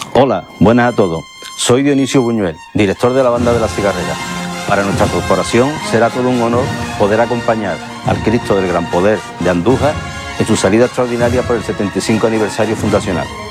Hola, buenas a todos. Soy Dionisio Buñuel, director de la Banda de la Cigarrera. Para nuestra corporación será todo un honor poder acompañar al Cristo del Gran Poder de Andújar en su salida extraordinaria por el 75 aniversario fundacional.